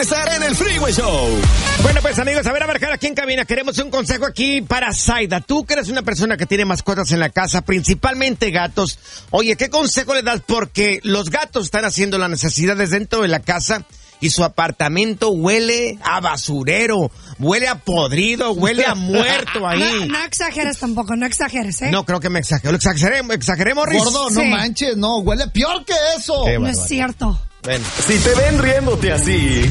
estar en el Freeway Show. Bueno, pues amigos, a ver, aquí en cabina. Queremos un consejo aquí para Zaida. Tú que eres una persona que tiene mascotas en la casa, principalmente gatos. Oye, ¿qué consejo le das? Porque los gatos están haciendo las necesidades dentro de la casa y su apartamento huele a basurero, huele a podrido, huele a muerto ahí. No exageres tampoco, no exageres, ¿eh? No, creo que me exagero. Exageremos, Riz. Gordo, no manches, no, huele peor que eso. No es cierto. Ven. Si te ven riéndote así,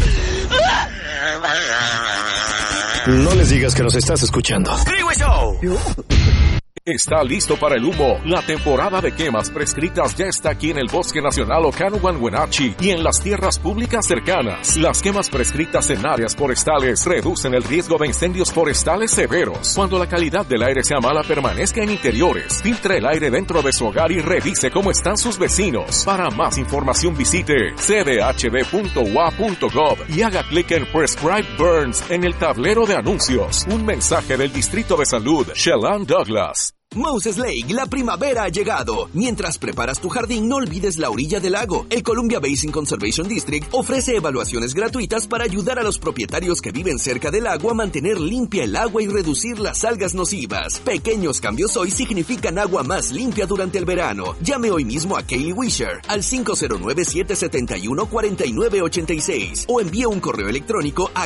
no les digas que nos estás escuchando. Freeway Show. ¿Está listo para el humo? La temporada de quemas prescritas ya está aquí en el Bosque Nacional Okanogan-Wenatchee y en las tierras públicas cercanas. Las quemas prescritas en áreas forestales reducen el riesgo de incendios forestales severos. Cuando la calidad del aire sea mala, permanezca en interiores. Filtre el aire dentro de su hogar y revise cómo están sus vecinos. Para más información visite cdhd.ua.gov y haga clic en Prescribe Burns en el tablero de anuncios. Un mensaje del Distrito de Salud, Shellan Douglas. Moses Lake, la primavera ha llegado. Mientras preparas tu jardín, no olvides la orilla del lago. El Columbia Basin Conservation District ofrece evaluaciones gratuitas para ayudar a los propietarios que viven cerca del lago a mantener limpia el agua y reducir las algas nocivas. Pequeños cambios hoy significan agua más limpia durante el verano. Llame hoy mismo a Kaylee Wisher al 509-771-4986 o envíe un correo electrónico a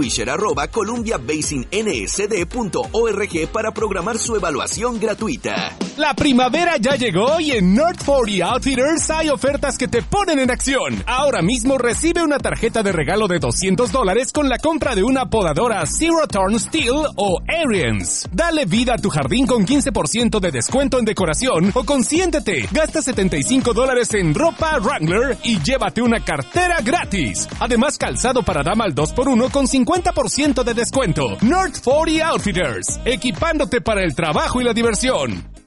kayleewisher@columbiabasinnsd.org para programar su evaluación gratuita. La primavera ya llegó y en North 40 Outfitters hay ofertas que te ponen en acción. Ahora mismo recibe una tarjeta de regalo de $200 con la compra de una podadora Zero Turn Steel o Ariens. Dale vida a tu jardín con 15% de descuento en decoración o consiéntete. Gasta $75 en ropa Wrangler y llévate una cartera gratis. Además, calzado para dama al 2x1 con 50% de descuento. North 40 Outfitters, equipándote para el trabajo y la diversión.